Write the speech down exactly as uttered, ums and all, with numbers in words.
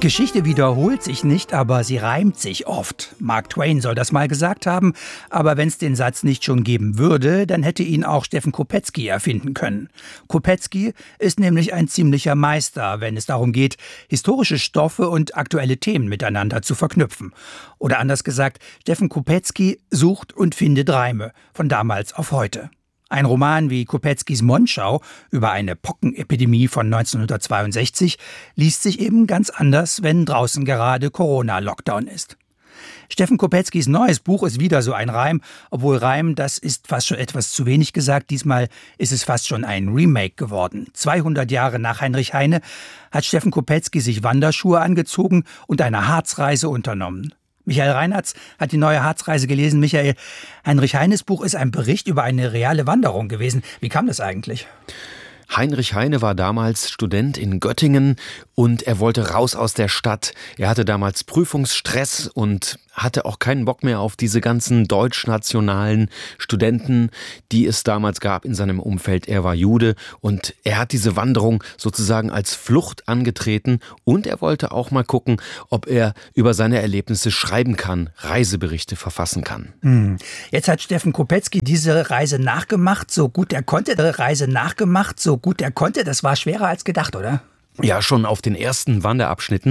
Geschichte wiederholt sich nicht, aber sie reimt sich oft. Mark Twain soll das mal gesagt haben, aber wenn es den Satz nicht schon geben würde, dann hätte ihn auch Stefan Kopetzky erfinden können. Kopetzky ist nämlich ein ziemlicher Meister, wenn es darum geht, historische Stoffe und aktuelle Themen miteinander zu verknüpfen. Oder anders gesagt, Stefan Kopetzky sucht und findet Reime, von damals auf heute. Ein Roman wie Kopetzkys Monschau über eine Pockenepidemie von neunzehnhundertzweiundsechzig liest sich eben ganz anders, wenn draußen gerade Corona-Lockdown ist. Stefan Kopetzkys neues Buch ist wieder so ein Reim, obwohl Reim, das ist fast schon etwas zu wenig gesagt. Diesmal ist es fast schon ein Remake geworden. zweihundert Jahre nach Heinrich Heine hat Stefan Kopetzky sich Wanderschuhe angezogen und eine Harzreise unternommen. Michael Reinhartz hat die neue Harzreise gelesen. Michael, Heinrich Heines Buch ist ein Bericht über eine reale Wanderung gewesen. Wie kam das eigentlich? Heinrich Heine war damals Student in Göttingen und er wollte raus aus der Stadt. Er hatte damals Prüfungsstress und hatte auch keinen Bock mehr auf diese ganzen deutschnationalen Studenten, die es damals gab in seinem Umfeld. Er war Jude und er hat diese Wanderung sozusagen als Flucht angetreten und er wollte auch mal gucken, ob er über seine Erlebnisse schreiben kann, Reiseberichte verfassen kann. Hm. Jetzt hat Stefan Kopetzky diese Reise nachgemacht, so gut er konnte. Die Reise nachgemacht, so gut er konnte. Das war schwerer als gedacht, oder? Ja, schon auf den ersten Wanderabschnitten